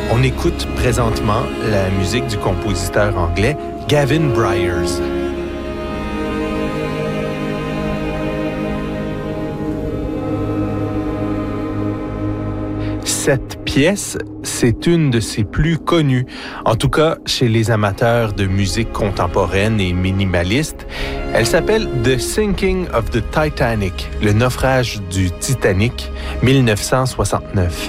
On écoute présentement la musique du compositeur anglais Gavin Bryars. Cette pièce, c'est une de ses plus connues, en tout cas chez les amateurs de musique contemporaine et minimaliste. Elle s'appelle The Sinking of the Titanic, le naufrage du Titanic, 1969.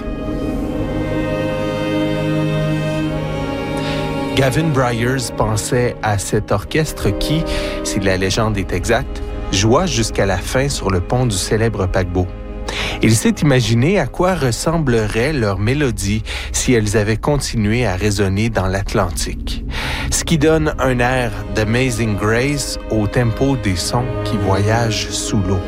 Gavin Bryars pensait à cet orchestre qui, si la légende est exacte, joua jusqu'à la fin sur le pont du célèbre paquebot. Il s'est imaginé à quoi ressemblerait leur mélodie si elles avaient continué à résonner dans l'Atlantique, ce qui donne un air d'Amazing Grace au tempo des sons qui voyagent sous l'eau.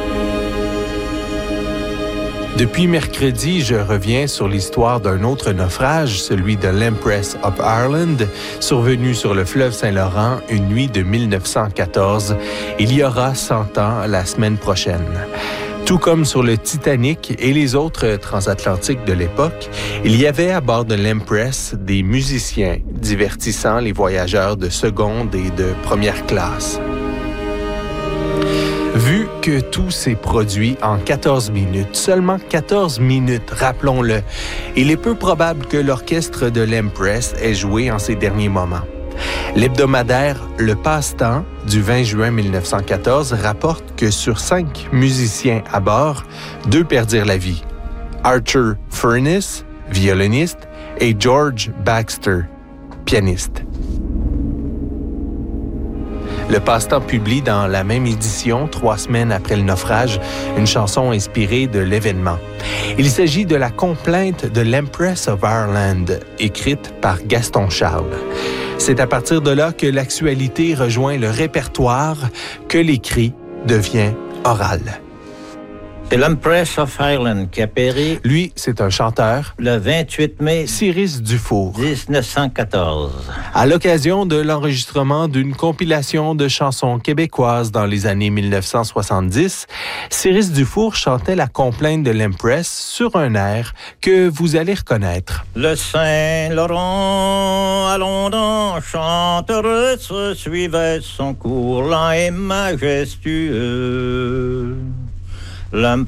Depuis mercredi, je reviens sur l'histoire d'un autre naufrage, celui de l'Empress of Ireland, survenu sur le fleuve Saint-Laurent une nuit de 1914. Il y aura 100 ans la semaine prochaine. Tout comme sur le Titanic et les autres transatlantiques de l'époque, il y avait à bord de l'Empress des musiciens divertissant les voyageurs de seconde et de première classe. Vu que tout s'est produit en 14 minutes, seulement 14 minutes, rappelons-le, il est peu probable que l'orchestre de l'Empress ait joué en ces derniers moments. L'hebdomadaire Le Passe-Temps du 20 juin 1914 rapporte que sur 5 musiciens à bord, 2 perdirent la vie. Arthur Furness, violoniste, et George Baxter, pianiste. Le Passe-Temps publie dans la même édition, 3 semaines après le naufrage, une chanson inspirée de l'événement. Il s'agit de la complainte de l'Empress of Ireland, écrite par Gaston Charles. C'est à partir de là que l'actualité rejoint le répertoire, que l'écrit devient oral. C'est l'Empress of Ireland qui a péri. Lui, c'est un chanteur. Le 28 mai Cyrus Dufour. 1914. À l'occasion de l'enregistrement d'une compilation de chansons québécoises dans les années 1970, Cyrus Dufour chantait la complainte de l'Empress sur un air que vous allez reconnaître. Le Saint-Laurent, à Londres, chanteuse, suivait son cours lent et majestueux. L'Empress